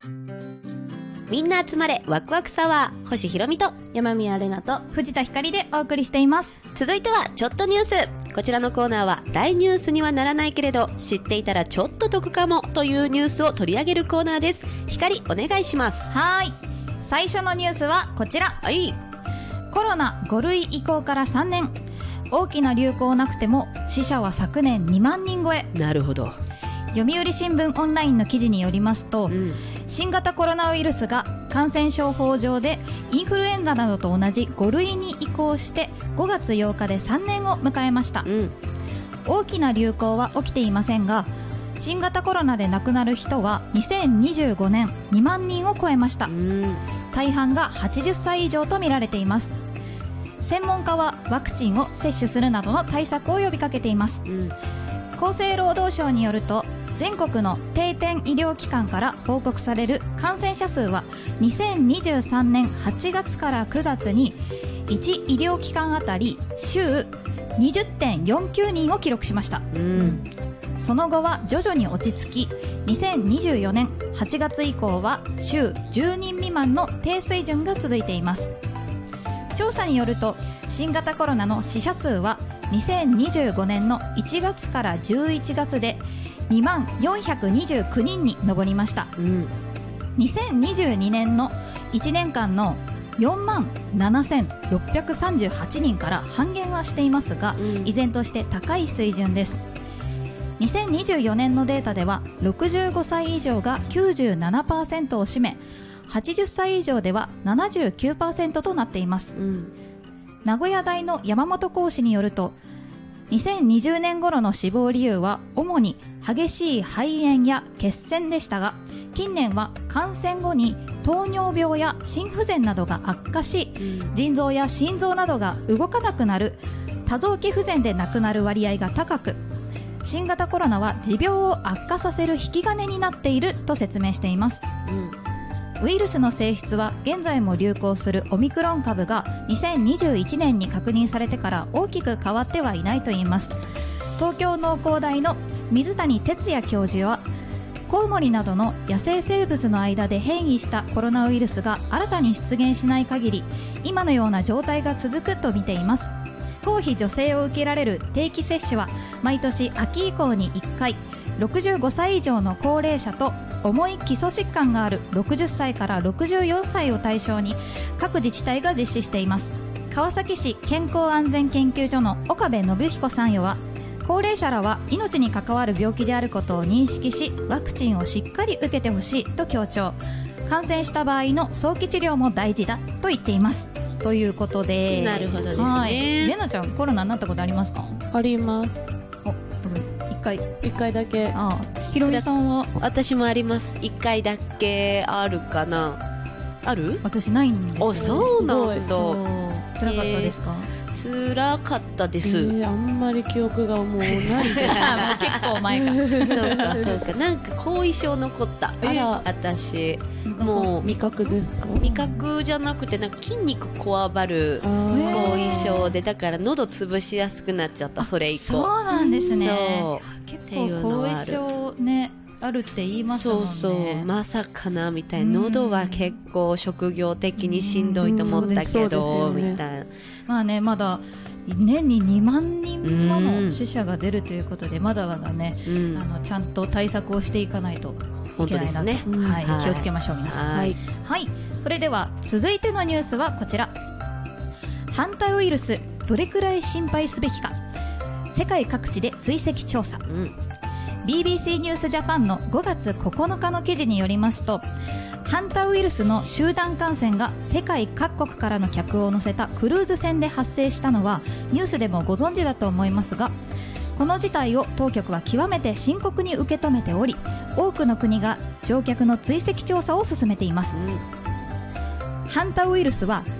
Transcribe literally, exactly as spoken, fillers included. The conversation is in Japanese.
みんな集まれワクワクサワー、星ひろみと山宮玲奈と藤田ひかりでお送りしています。 続いてはちょっとニュース。こちらのコーナーは大ニュースにはならないけれど知っていたらちょっと得かもというニュースを取り上げるコーナーです。ひかりお願いします。 はい、最初のニュースはこちら。 はい、 コロナご類移行からさんねん、大きな流行なくても死者は昨年にまんにん超え。 なるほど。 読売新聞オンラインの記事によりますと、うん、新型コロナウイルスが感染症法上でインフルエンザなどと同じご類に移行してごがつようかでさんねんを迎えました、うん、大きな流行は起きていませんが、新型コロナで亡くなる人はにせんにじゅうごねんにまんにんを超えました、うん、大半がはちじゅっさい以上とみられています。専門家はワクチンを接種するなどの対策を呼びかけています、うん、厚生労働省によると全国の定点医療機関から報告される感染者数はにせんにじゅうさんねんはちがつからくがつにいち医療機関あたり週 にじゅってんよんきゅうにんを記録しました、うん、その後は徐々に落ち着きにせんにじゅうよねんはちがつ以降は週じゅうにん未満の低水準が続いています。調査によると新型コロナの死者数はにせんにじゅうごねんのいちがつからじゅういちがつでにまんよんひゃくにじゅうきゅうにんに上りました、うん、にせんにじゅうにねんのいちねんかんのよんまんななせんろっぴゃくさんじゅうはちにんから半減はしていますが、うん、依然として高い水準です。にせんにじゅうよねんのデータではろくじゅうごさい以上が きゅうじゅうななパーセント を占め、はちじゅっさい以上では ななじゅうきゅうパーセント となっています、うん、名古屋大の山本講師によるとにせんにじゅうねん頃の死亡理由は主に激しい肺炎や血栓でしたが、近年は感染後に糖尿病や心不全などが悪化し、うん、腎臓や心臓などが動かなくなる多臓器不全で亡くなる割合が高く、新型コロナは持病を悪化させる引き金になっていると説明しています、うん、ウイルスの性質は現在も流行するオミクロン株がにせんにじゅういちねんに確認されてから大きく変わってはいないといいます。東京農工大の水谷哲也教授は、コウモリなどの野生生物の間で変異したコロナウイルスが新たに出現しない限り今のような状態が続くと見ています。公費助成を受けられる定期接種は毎年秋以降にいっかい、ろくじゅうごさい以上の高齢者と重い基礎疾患があるろくじゅっさいからろくじゅうよんさいを対象に各自治体が実施しています。川崎市健康安全研究所の岡部信彦さんよは、高齢者らは命に関わる病気であることを認識しワクチンをしっかり受けてほしいと強調。感染した場合の早期治療も大事だと言っています。ということで、 なるほどですね。 レナちゃんコロナになったことありますか？ あります。 お、一回一回だけ。 ああ、ひろみさんは？ 私もあります。一回だけあるかな。ある？ 私ないんですよ。 あ、そうなんだ。 辛かったですか？ 辛かったです、 えー、あんまり記憶がもうないですもう結構前かそうかそうか、なんか後遺症残った。 あら、 私もう味覚ですか？ 味覚じゃなくてなんか筋肉こわばる後遺症で、だから喉潰しやすくなっちゃった。それ以降。 そうなんですね。 結構後遺症ねあるって言いますもんね。 そうそう、まさかなみたいな。喉は結構職業的にしんどいと思ったけど、みたいな。 まあね、まだ年ににまんにんもの死者が出るということで、まだまだね、うん、あのちゃんと対策をしていかないといけないなと、ね、はいはい、気をつけましょう皆さん。はい、はい、それでは続いてのニュースはこちら。ハンタウイルスどれくらい心配すべきか、世界各地で追跡調査、うん、ビービーシー ニュースジャパンのごがつここのかの記事によりますと、ハンタウイルスの集団感染が世界各国からの客を乗せたクルーズ船で発生したのはニュースでもご存知だと思いますが、この事態を当局は極めて深刻に受け止めており、多くの国が乗客の追跡調査を進めています、うん、ハンタウイルスは